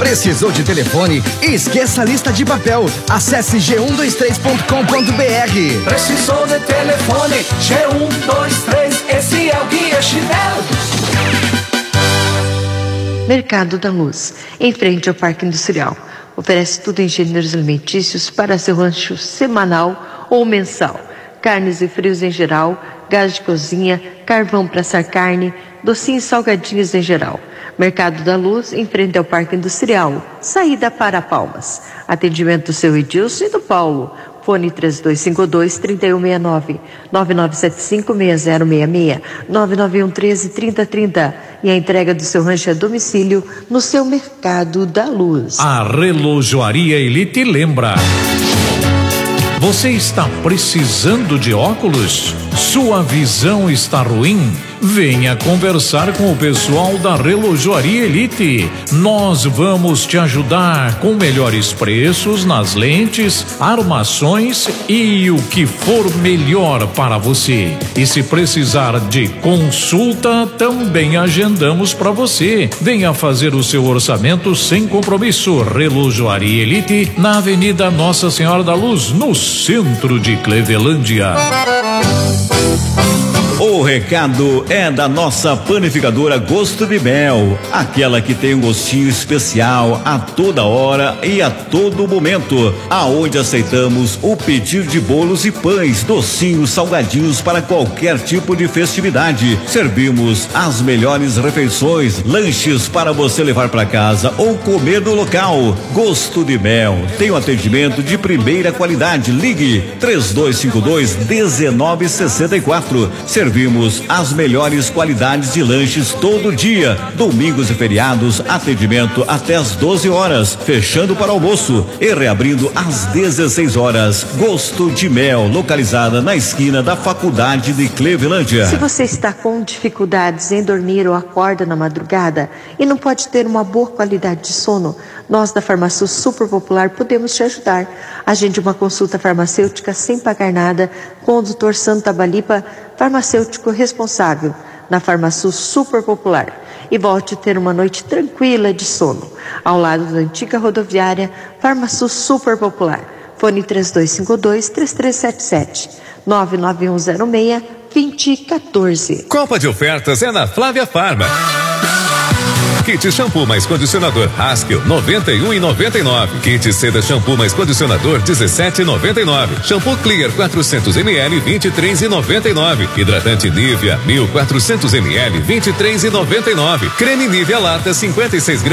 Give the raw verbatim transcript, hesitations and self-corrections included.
Precisou de telefone? Esqueça a lista de papel. Acesse g um dois três ponto com ponto b r. Precisou de telefone? G um dois três, esse é o Guia Chinelo. Mercado da Luz, em frente ao Parque Industrial. Oferece tudo em gêneros alimentícios para seu rancho semanal ou mensal. Carnes e frios em geral, gás de cozinha, carvão para assar carne, docinhos e salgadinhos em geral. Mercado da Luz, em frente ao Parque Industrial, saída para Palmas. Atendimento do seu Edilson e do Paulo. Fone três dois cinco dois, três um seis nove, nove nove sete cinco, seis zero seis seis, nove nove um um três, três zero três zero e a entrega do seu rancho a domicílio no seu Mercado da Luz. A Relojoaria Elite lembra. Você está precisando de óculos? Sua visão está ruim? Venha conversar com o pessoal da Relojoaria Elite. Nós vamos te ajudar com melhores preços nas lentes, armações e o que for melhor para você. E se precisar de consulta, também agendamos para você. Venha fazer o seu orçamento sem compromisso. Relojoaria Elite, na Avenida Nossa Senhora da Luz, no centro de Clevelândia. O recado é da nossa panificadora Gosto de Mel, aquela que tem um gostinho especial a toda hora e a todo momento, aonde aceitamos o pedido de bolos e pães, docinhos, salgadinhos para qualquer tipo de festividade. Servimos as melhores refeições, lanches para você levar para casa ou comer no local. Gosto de Mel tem um atendimento de primeira qualidade. Ligue três dois cinco dois, um nove seis quatro. Servimos as melhores qualidades de lanches todo dia, domingos e feriados, atendimento até às doze horas, fechando para almoço e reabrindo às dezesseis horas. Gosto de Mel, localizada na esquina da Faculdade de Clevelândia. Se você está com dificuldades em dormir ou acorda na madrugada e não pode ter uma boa qualidade de sono, nós da Farmasul Super Popular podemos te ajudar. Agende uma consulta farmacêutica sem pagar nada com o doutor Santa Balipa, farmacêutico responsável na Farmasul Super Popular, e volte a ter uma noite tranquila de sono, ao lado da antiga rodoviária Farmasul Super Popular. Fone três dois cinco dois, três três sete sete, nove nove um zero seis, dois zero um quatro. Copa de ofertas é na Flávia Farma. Kit shampoo mais condicionador Haskell noventa e um e noventa e nove. Kit seda shampoo mais condicionador dezessete e noventa e nove. Shampoo Clear quatrocentos mililitros vinte e três e noventa e nove. Hidratante Nivea mil e quatrocentos mililitros vinte e três e noventa e nove. Creme Nivea lata cinquenta e seis gramas.